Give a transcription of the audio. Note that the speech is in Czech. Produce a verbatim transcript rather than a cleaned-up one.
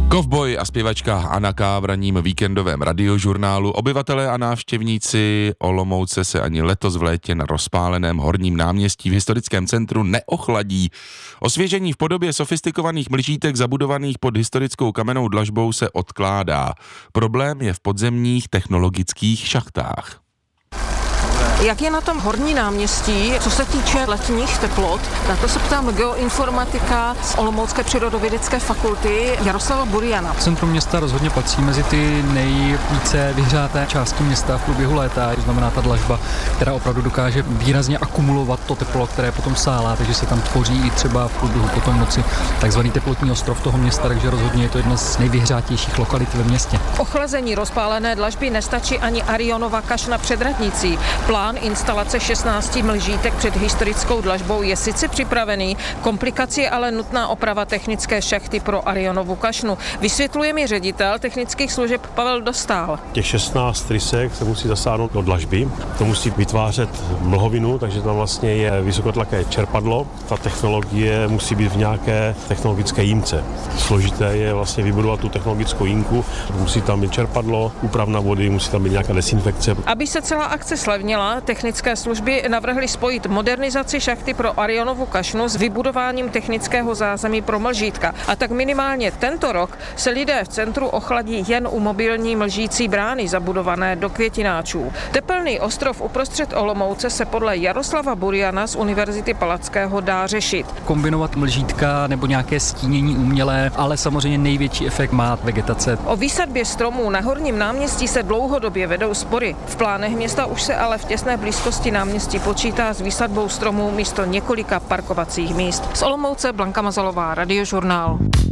Kovboj a zpěvačka Anna K. v ranním víkendovém radiožurnálu. Obyvatelé a návštěvníci Olomouce se ani letos v létě na rozpáleném Horním náměstí v historickém centru neochladí. Osvěžení v podobě sofistikovaných mlžítek zabudovaných pod historickou kamennou dlažbou se odkládá. Problém je v podzemních technologických šachtách. Jak je na tom Horní náměstí, co se týče letních teplot? Na to se ptám geoinformatika z Olomoucké přírodovědecké fakulty Jaroslava Buriana. Centrum města rozhodně patří mezi ty nejvíce vyhřáté části města v průběhu léta. To znamená ta dlažba, která opravdu dokáže výrazně akumulovat to teplo, které potom sálá, takže se tam tvoří i třeba v průběhu potom noci takzvaný teplotní ostrov toho města, takže rozhodně je to jedna z nejvyhřátějších lokalit ve městě. Ochlazení rozpálené dlažby nestačí ani Arionova kašna před radnicí. Plán instalace šestnácti mlžítek před historickou dlažbou je sice připravený, komplikací je ale nutná oprava technické šachty pro Arionovu kašnu. Vysvětluje mi ředitel technických služeb Pavel Dostál. Těch šestnáct rysek se musí zasáhnout do dlažby. To musí vytvářet mlhovinu, takže tam vlastně je vysokotlaké čerpadlo. Ta technologie musí být v nějaké technologické jímce. Složité je vlastně vybudovat tu technologickou jímku. Musí tam být čerpadlo, úpravna vody, musí tam být nějaká desinfekce. Aby se celá akce slevnila, technické služby navrhly spojit modernizaci šachty pro Arionovu kašnu s vybudováním technického zázemí pro mlžítka. A tak minimálně tento rok se lidé v centru ochladí jen u mobilní mlžící brány zabudované do květináčů. Tepelný ostrov uprostřed Olomouce se podle Jaroslava Buriana z Univerzity Palackého dá řešit. Kombinovat mlžítka nebo nějaké stínění umělé, ale samozřejmě největší efekt má vegetace. O výsadbě stromů na Horním náměstí se dlouhodobě vedou spory. V plánech města už se ale v těsné blízkosti náměstí počítá s výsadbou stromů místo několika parkovacích míst. Z Olomouce Blanka Mazalová, Radiožurnál.